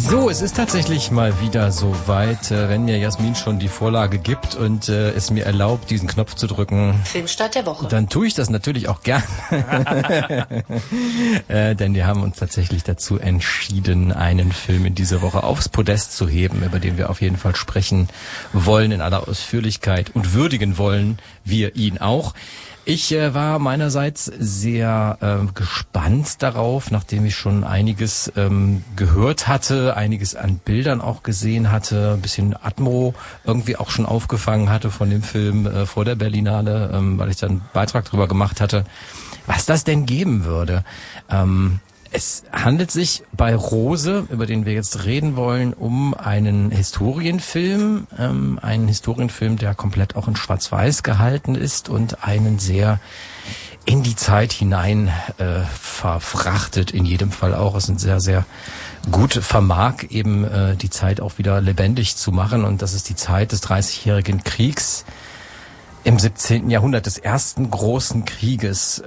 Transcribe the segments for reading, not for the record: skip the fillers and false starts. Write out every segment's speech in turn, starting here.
So, es ist tatsächlich mal wieder so weit, wenn mir Jasmin schon die Vorlage gibt und es mir erlaubt, diesen Knopf zu drücken. Filmstart der Woche. Dann tue ich das natürlich auch gern. Denn wir haben uns tatsächlich dazu entschieden, einen Film in dieser Woche aufs Podest zu heben, über den wir auf jeden Fall sprechen wollen in aller Ausführlichkeit und würdigen wollen wir ihn auch. Ich war meinerseits sehr gespannt darauf, nachdem ich schon einiges gehört hatte, einiges an Bildern auch gesehen hatte, ein bisschen Atmo irgendwie auch schon aufgefangen hatte von dem Film vor der Berlinale, weil ich dann einen Beitrag drüber gemacht hatte, was das denn geben würde. Es handelt sich bei Rose, über den wir jetzt reden wollen, um einen Historienfilm, der komplett auch in Schwarz-Weiß gehalten ist und einen sehr in die Zeit hinein verfrachtet, in jedem Fall auch. Es sind sehr, sehr gut vermag, eben die Zeit auch wieder lebendig zu machen. Und das ist die Zeit des 30-jährigen Kriegs im 17. Jahrhundert, des ersten großen Krieges.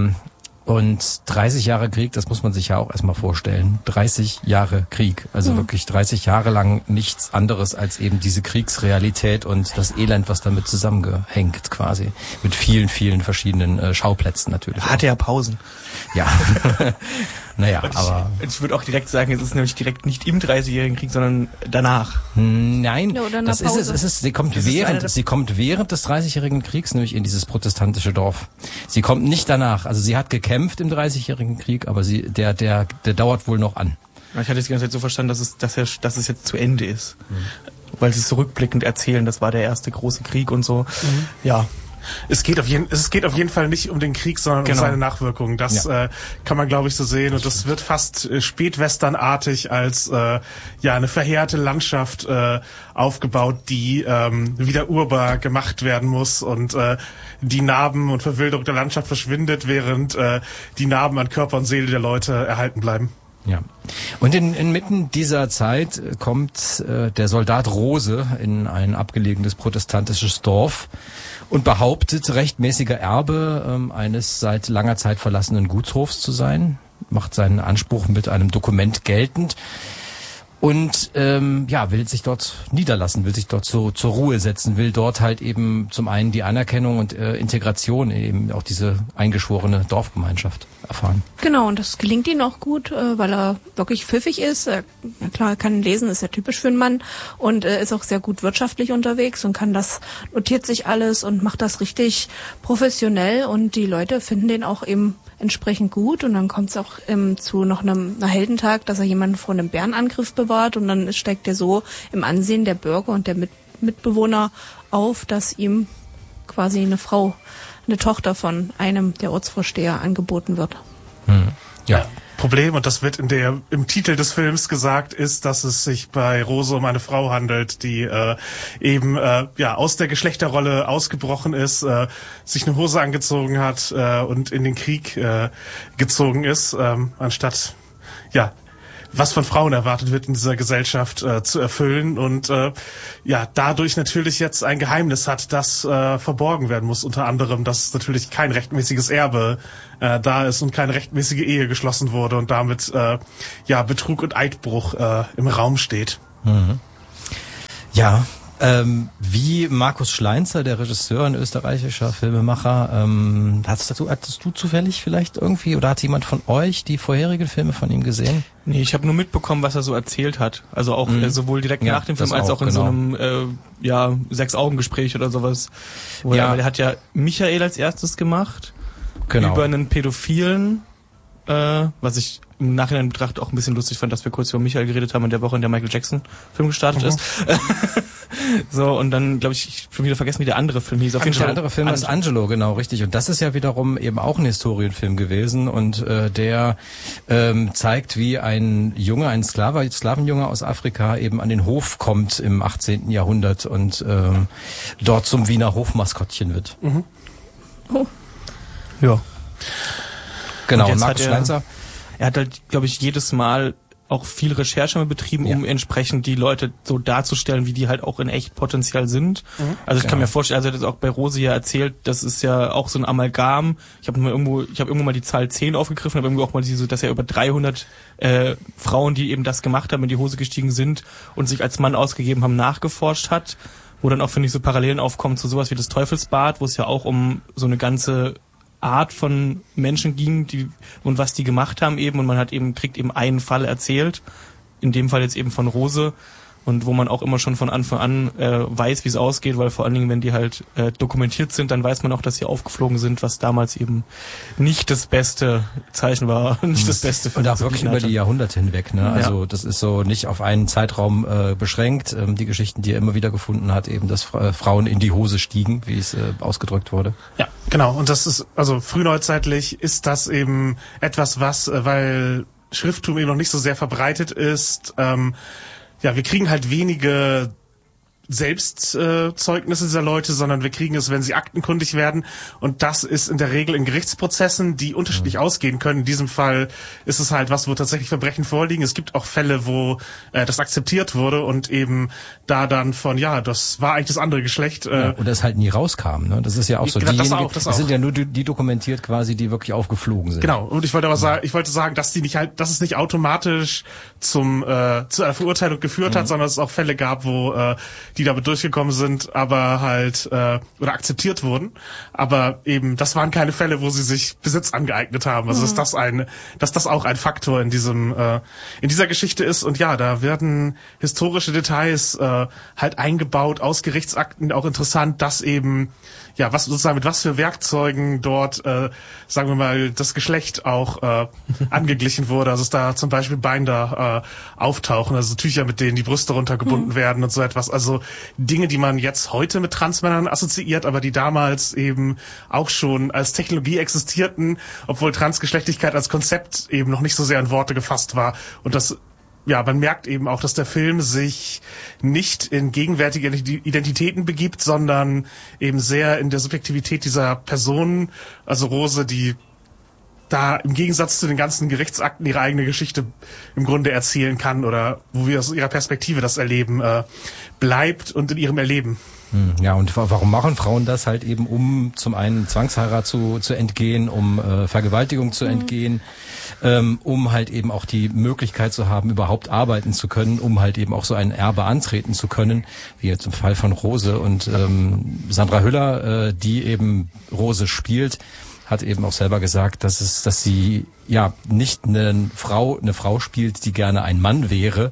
Und 30 Jahre Krieg, das muss man sich ja auch erstmal vorstellen. 30 Jahre Krieg, also wirklich 30 Jahre lang nichts anderes als eben diese Kriegsrealität und das Elend, was damit zusammengehängt quasi. Mit vielen, vielen verschiedenen Schauplätzen natürlich. Hatte ja Pausen. Ja. Naja, aber ich würde auch direkt sagen, es ist nämlich direkt nicht im 30-jährigen Krieg, sondern danach. Nein, ja, das ist es. Sie kommt während des 30-jährigen Kriegs nämlich in dieses protestantische Dorf. Sie kommt nicht danach. Also sie hat gekämpft im 30-jährigen Krieg, aber der dauert wohl noch an. Ich hatte es die ganze Zeit so verstanden, dass es jetzt zu Ende ist. Weil sie es so rückblickend erzählen, das war der erste große Krieg und so. Ja. Es geht auf jeden Fall nicht um den Krieg, sondern um seine Nachwirkungen. Das kann man, glaube ich, so sehen. Und das wird fast spätwesternartig als eine verheerte Landschaft aufgebaut, die wieder urbar gemacht werden muss. Und die Narben und Verwilderung der Landschaft verschwindet, während die Narben an Körper und Seele der Leute erhalten bleiben. Ja. Und inmitten dieser Zeit kommt der Soldat Rose in ein abgelegenes protestantisches Dorf und behauptet, rechtmäßiger Erbe eines seit langer Zeit verlassenen Gutshofs zu sein, macht seinen Anspruch mit einem Dokument geltend und will sich dort niederlassen, will sich dort zur Ruhe setzen, will dort halt eben zum einen die Anerkennung und Integration, eben auch diese eingeschworene Dorfgemeinschaft erfahren. Genau, und das gelingt ihm auch gut, weil er wirklich pfiffig ist. Er kann lesen, ist ja typisch für einen Mann und ist auch sehr gut wirtschaftlich unterwegs und notiert sich alles und macht das richtig professionell und die Leute finden den auch eben entsprechend gut und dann kommt es auch zu noch einer Heldentag, dass er jemanden vor einem Bärenangriff bewahrt und dann steigt er so im Ansehen der Bürger und der Mitbewohner auf, dass ihm quasi eine Tochter von einem der Ortsvorsteher angeboten wird. Ja. Problem, und das wird im Titel des Films gesagt, ist, dass es sich bei Rose um eine Frau handelt, die aus der Geschlechterrolle ausgebrochen ist, sich eine Hose angezogen hat und in den Krieg gezogen ist, anstatt was von Frauen erwartet wird in dieser Gesellschaft zu erfüllen und dadurch natürlich jetzt ein Geheimnis hat, das verborgen werden muss. Unter anderem, dass natürlich kein rechtmäßiges Erbe da ist und keine rechtmäßige Ehe geschlossen wurde und damit Betrug und Eidbruch im Raum steht. Mhm. Ja. Wie Markus Schleinzer, der Regisseur, ein österreichischer Filmemacher, hattest du zufällig vielleicht irgendwie oder hat jemand von euch die vorherigen Filme von ihm gesehen? Nee, ich habe nur mitbekommen, was er so erzählt hat. Also auch sowohl direkt nach dem Film als auch in so einem 6-Augen-Gespräch oder sowas. Weil er hat ja Michael als erstes gemacht. Genau. Über einen Pädophilen, was ich im Nachhinein betrachtet auch ein bisschen lustig fand, dass wir kurz über Michael geredet haben in der Woche, in der Michael Jackson Film gestartet ist. So, und dann, glaube ich schon wieder vergessen, wie der andere Film hieß. Der andere Film ist Angelo, genau, richtig. Und das ist ja wiederum eben auch ein Historienfilm gewesen und der zeigt, wie ein Sklavenjunge aus Afrika eben an den Hof kommt im 18. Jahrhundert und dort zum Wiener Hofmaskottchen wird. Mhm. Oh. Ja. Genau, und Markus Schleinzer. Er hat halt, glaube ich, jedes Mal auch viel Recherche betrieben, um entsprechend die Leute so darzustellen, wie die halt auch in echt potenziell sind. Also ich kann mir vorstellen, also das auch bei Rose ja erzählt, das ist ja auch so ein Amalgam. Ich habe irgendwo mal die Zahl 10 aufgegriffen, habe irgendwo auch mal dass ja über 300 Frauen, die eben das gemacht haben, in die Hose gestiegen sind und sich als Mann ausgegeben haben, nachgeforscht hat. Wo dann auch, finde ich, so Parallelen aufkommen zu sowas wie das Teufelsbad, wo es ja auch um so eine ganze Art von Menschen ging, und was die gemacht haben eben, und man kriegt eben einen Fall erzählt, in dem Fall jetzt eben von Rose, und wo man auch immer schon von Anfang an weiß, wie es ausgeht, weil vor allen Dingen, wenn die halt dokumentiert sind, dann weiß man auch, dass sie aufgeflogen sind, was damals eben nicht das beste Zeichen war, nicht das Beste für und auch wirklich über die Jahrhunderte hinweg, ne? Also das ist so nicht auf einen Zeitraum beschränkt. Die Geschichten, die er immer wieder gefunden hat, eben, dass Frauen in die Hose stiegen, wie es ausgedrückt wurde. Ja, genau. Und das ist, also frühneuzeitlich ist das eben etwas, was, weil Schrifttum eben noch nicht so sehr verbreitet ist, wir kriegen halt wenige Selbstzeugnisse dieser Leute, sondern wir kriegen es, wenn sie aktenkundig werden. Und das ist in der Regel in Gerichtsprozessen, die unterschiedlich ausgehen können. In diesem Fall ist es halt was, wo tatsächlich Verbrechen vorliegen. Es gibt auch Fälle, wo das akzeptiert wurde und eben da dann von, das war eigentlich das andere Geschlecht. Und das halt nie rauskam. Ne? Das ist ja auch so. Das sind ja nur die dokumentiert quasi, die wirklich aufgeflogen sind. Genau. Und ich wollte sagen, dass dass es nicht automatisch zu einer Verurteilung geführt hat, sondern es auch Fälle gab, wo die damit durchgekommen sind, aber halt oder akzeptiert wurden. Aber eben, das waren keine Fälle, wo sie sich Besitz angeeignet haben. Also dass das auch ein Faktor in dieser Geschichte ist. Und da werden historische Details halt eingebaut aus Gerichtsakten, auch interessant, dass eben mit was für Werkzeugen dort, sagen wir mal, das Geschlecht auch angeglichen wurde. Also dass da zum Beispiel Binder auftauchen, also Tücher, mit denen die Brüste runtergebunden werden und so etwas. Also Dinge, die man jetzt heute mit Transmännern assoziiert, aber die damals eben auch schon als Technologie existierten, obwohl Transgeschlechtlichkeit als Konzept eben noch nicht so sehr in Worte gefasst war. Und das man merkt eben auch, dass der Film sich nicht in gegenwärtige Identitäten begibt, sondern eben sehr in der Subjektivität dieser Personen, also Rose, die da im Gegensatz zu den ganzen Gerichtsakten ihre eigene Geschichte im Grunde erzählen kann oder wo wir aus ihrer Perspektive das erleben, bleibt und in ihrem Erleben. Ja, und warum machen Frauen das? Halt eben, um zum einen Zwangsheirat zu entgehen, um Vergewaltigung zu entgehen, um halt eben auch die Möglichkeit zu haben, überhaupt arbeiten zu können, um halt eben auch so ein Erbe antreten zu können, wie jetzt im Fall von Rose. Und Sandra Hüller, die eben Rose spielt, hat eben auch selber gesagt, dass sie nicht eine Frau spielt, die gerne ein Mann wäre,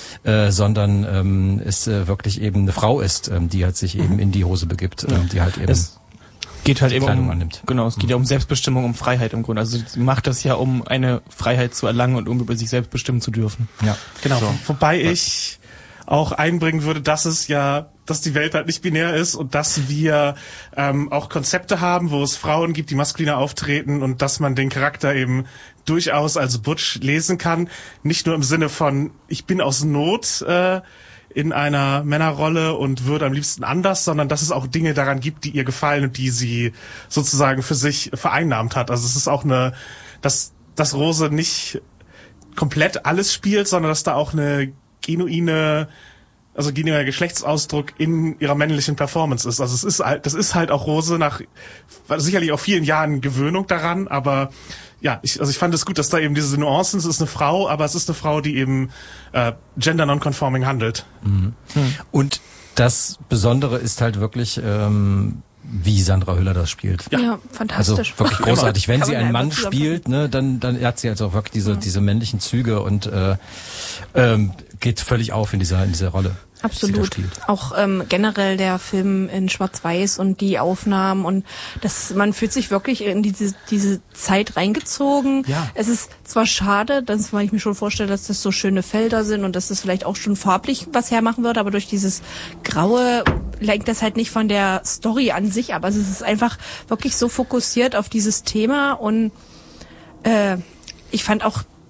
sondern es wirklich eben eine Frau ist, die halt sich eben in die Hose begibt, die halt eben geht halt eben es geht ja um Selbstbestimmung, um Freiheit im Grunde. Also sie macht das ja, um eine Freiheit zu erlangen und um über sich selbst bestimmen zu dürfen. Ja, genau. So. Wobei ich auch einbringen würde, dass die Welt halt nicht binär ist und dass wir auch Konzepte haben, wo es Frauen gibt, die maskuliner auftreten und dass man den Charakter eben durchaus als Butch lesen kann. Nicht nur im Sinne von, ich bin aus Not in einer Männerrolle und würde am liebsten anders, sondern dass es auch Dinge daran gibt, die ihr gefallen und die sie sozusagen für sich vereinnahmt hat. Also es ist auch dass Rose nicht komplett alles spielt, sondern dass da auch eine genuiner Geschlechtsausdruck in ihrer männlichen Performance ist. Also das ist halt auch Rose nach sicherlich auch vielen Jahren Gewöhnung daran, aber ich fand es gut, dass da eben diese Nuancen, es ist eine Frau, aber es ist eine Frau, die eben gender non-conforming handelt. Mhm. Und das Besondere ist halt wirklich, wie Sandra Hüller das spielt. Ja, fantastisch. Also wirklich großartig. Wenn sie einen Mann spielt, ne, dann hat sie also auch wirklich diese männlichen Züge und geht völlig auf in dieser Rolle. Absolut. Auch generell der Film in Schwarz-Weiß und die Aufnahmen und man fühlt sich wirklich in diese Zeit reingezogen. Ja. Es ist zwar schade, weil ich mir schon vorstelle, dass das so schöne Felder sind und dass das vielleicht auch schon farblich was hermachen würde, aber durch dieses Graue lenkt das halt nicht von der Story an sich ab. Also es ist einfach wirklich so fokussiert auf dieses Thema und ich fand auch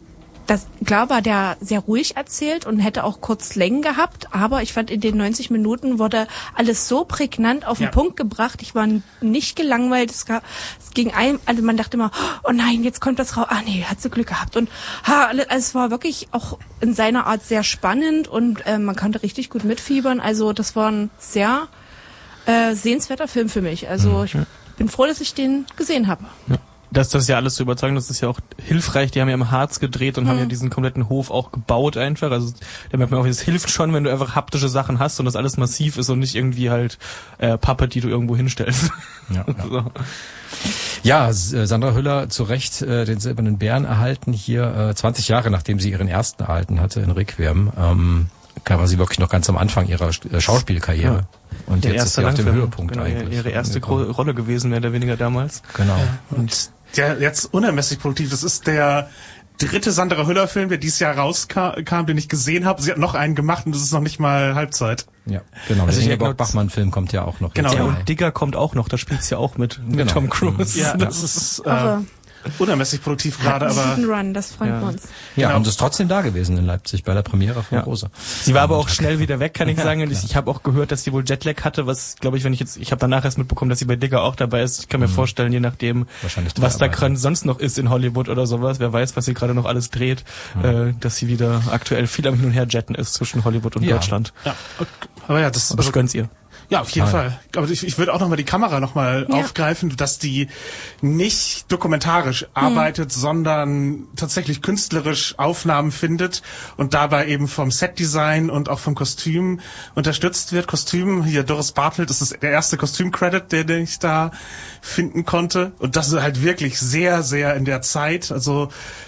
Klar war der sehr ruhig erzählt und hätte auch kurz Längen gehabt, aber ich fand, in den 90 Minuten wurde alles so prägnant auf den Punkt gebracht. Ich war nicht gelangweilt. Es ging einem, also man dachte immer, oh nein, jetzt kommt das raus. Ah nee, hat sie Glück gehabt. Und also es war wirklich auch in seiner Art sehr spannend und man konnte richtig gut mitfiebern. Also das war ein sehr sehenswerter Film für mich. Also ich bin froh, dass ich den gesehen habe. Ja. Das ist ja alles zu überzeugen, das ist ja auch hilfreich. Die haben ja im Harz gedreht und haben ja diesen kompletten Hof auch gebaut einfach. Also da merkt man auch, es hilft schon, wenn du einfach haptische Sachen hast und das alles massiv ist und nicht irgendwie halt Pappe, die du irgendwo hinstellst. Ja, so. Ja, Sandra Hüller zu Recht den Silbernen Bären erhalten hier 20 Jahre, nachdem sie ihren ersten erhalten hatte in Requiem. War sie wirklich noch ganz am Anfang ihrer Schauspielkarriere. Ja. Und der jetzt ist sie auf dem Höhepunkt genau, eigentlich. Ihre erste Rolle gewesen, mehr oder weniger damals. Genau. Und der jetzt unermesslich produktiv. Das ist der 3. Sandra Hüller Film, der dieses Jahr rauskam, den ich gesehen habe. Sie hat noch einen gemacht und das ist noch nicht mal Halbzeit. Ja, genau. Also der Ingeborg Bachmann-Film kommt ja auch noch. Genau. Ja, und Digger kommt auch noch, da spielt sie ja auch mit Tom Cruise. Ja, das ist unermesslich produktiv gerade, aber einen Run, das freut uns. Ja, genau. und ist trotzdem da gewesen in Leipzig bei der Premiere von Rosa. Sie war aber auch schnell wieder weg, kann ich sagen. Und ich habe auch gehört, dass sie wohl Jetlag hatte, was, glaube ich, ich habe danach erst mitbekommen, dass sie bei Digger auch dabei ist. Ich kann mir vorstellen, je nachdem, was da gerade sonst noch ist in Hollywood oder sowas, wer weiß, was sie gerade noch alles dreht, dass sie wieder aktuell viel am Hin und Her jetten ist zwischen Hollywood und Deutschland. Ja, aber ja, aber ich gönn's ihr. Ja, auf jeden Fall. Aber ich würde auch nochmal die Kamera nochmal aufgreifen, dass die nicht dokumentarisch arbeitet, sondern tatsächlich künstlerisch Aufnahmen findet und dabei eben vom Setdesign und auch vom Kostüm unterstützt wird. Kostüm, hier Doris Bartelt, das ist der erste Kostüm-Credit, den ich da finden konnte. Und das ist halt wirklich sehr, sehr in der Zeit, also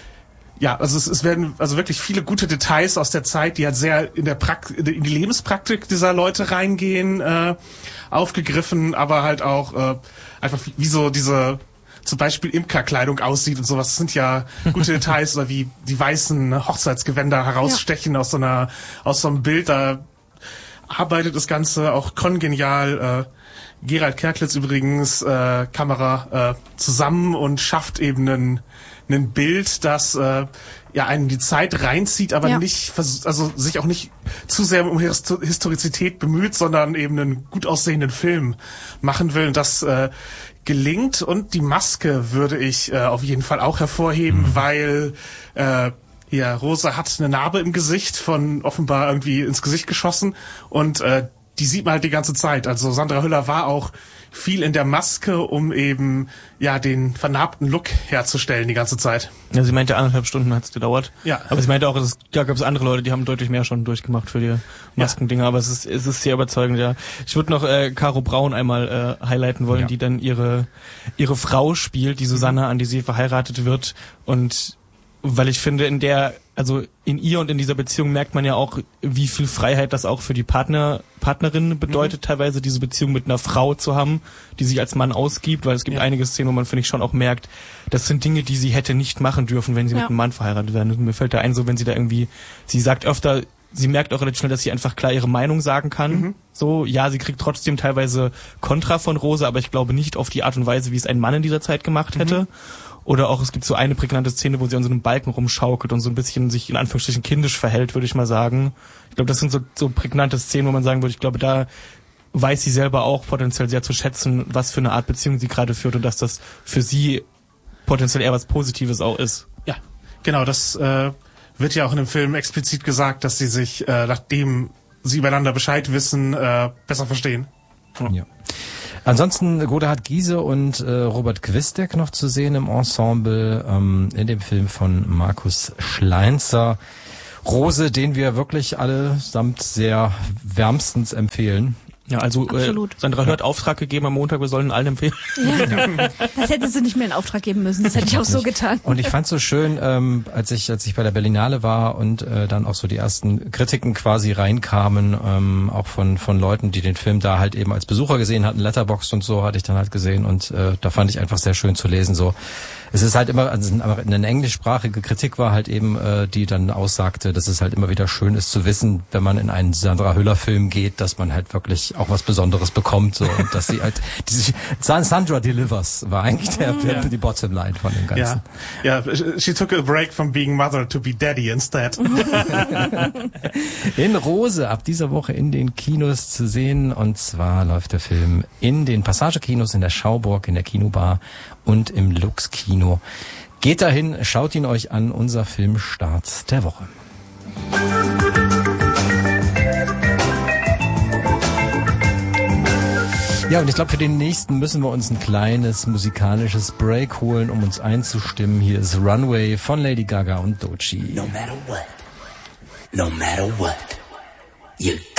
es werden also wirklich viele gute Details aus der Zeit, die halt sehr in die Lebenspraktik dieser Leute reingehen, aufgegriffen, aber halt auch einfach wie so diese zum Beispiel Imkerkleidung aussieht und sowas. Das sind ja gute Details, oder wie die weißen Hochzeitsgewänder herausstechen aus so einem Bild. Da arbeitet das Ganze auch kongenial. Gerald Kerklitz übrigens Kamera zusammen und schafft eben ein Bild, das einen die Zeit reinzieht, aber nicht, also sich auch nicht zu sehr um Historizität bemüht, sondern eben einen gut aussehenden Film machen will. Und das gelingt. Und die Maske würde ich auf jeden Fall auch hervorheben, weil Rosa hat eine Narbe im Gesicht, von offenbar irgendwie ins Gesicht geschossen, und die sieht man halt die ganze Zeit. Also Sandra Hüller war auch viel in der Maske, um eben den vernarbten Look herzustellen die ganze Zeit. Ja, sie meinte 1,5 Stunden hat's gedauert. Ja. Aber sie meinte auch, da gab es andere Leute, die haben deutlich mehr schon durchgemacht für die Maskendinger, aber es ist sehr überzeugend, ja. Ich würde noch Caro Braun einmal highlighten wollen, die dann ihre Frau spielt, die Susanne, an die sie verheiratet wird, und weil ich finde, in ihr und in dieser Beziehung merkt man ja auch, wie viel Freiheit das auch für die Partnerin bedeutet, teilweise diese Beziehung mit einer Frau zu haben, die sich als Mann ausgibt, weil es gibt einige Szenen, wo man, finde ich, schon auch merkt, das sind Dinge, die sie hätte nicht machen dürfen, wenn sie mit einem Mann verheiratet werden. Und mir fällt da ein, so wenn sie da irgendwie, sie sagt öfter, sie merkt auch relativ schnell, dass sie einfach klar ihre Meinung sagen kann. So, ja, sie kriegt trotzdem teilweise Kontra von Rosa, aber ich glaube nicht auf die Art und Weise, wie es ein Mann in dieser Zeit gemacht hätte. Oder auch, es gibt so eine prägnante Szene, wo sie an so einem Balken rumschaukelt und so ein bisschen sich in Anführungsstrichen kindisch verhält, würde ich mal sagen. Ich glaube, das sind so prägnante Szenen, wo man sagen würde, ich glaube, da weiß sie selber auch potenziell sehr zu schätzen, was für eine Art Beziehung sie gerade führt und dass das für sie potenziell eher was Positives auch ist. Ja, genau, das wird ja auch in dem Film explizit gesagt, dass sie sich, nachdem sie übereinander Bescheid wissen, besser verstehen. Ja. Ansonsten Godehard Giese und Robert Gwisdek noch zu sehen im Ensemble in dem Film von Markus Schleinzer. Rose, den wir wirklich allesamt sehr wärmstens empfehlen. Ja, also Sandra Hüller hat Auftrag gegeben am Montag, wir sollen allen empfehlen. Ja, das hätte sie nicht mehr in Auftrag geben müssen, das hätte ich auch so getan. Und ich fand's so schön, als ich bei der Berlinale war und dann auch so die ersten Kritiken quasi reinkamen, auch von Leuten, die den Film da halt eben als Besucher gesehen hatten, Letterboxd und so hatte ich dann halt gesehen, und da fand ich einfach sehr schön zu lesen, so. Es ist halt immer, also eine englischsprachige Kritik war halt eben, die dann aussagte, dass es halt immer wieder schön ist zu wissen, wenn man in einen Sandra Hüller Film geht, dass man halt wirklich auch was Besonderes bekommt, so, und dass sie halt, Sandra delivers war eigentlich die Bottomline von dem Ganzen. Ja, she took a break from being mother to be daddy instead. In Rose ab dieser Woche in den Kinos zu sehen, und zwar läuft der Film in den Passagekinos, in der Schauburg, in der Kinobar und im Lux-Kino. Geht dahin, schaut ihn euch an, unser Filmstart der Woche. Ja, und ich glaube, für den nächsten müssen wir uns ein kleines musikalisches Break holen, um uns einzustimmen. Hier ist Runway von Lady Gaga und Doechii. No matter what, you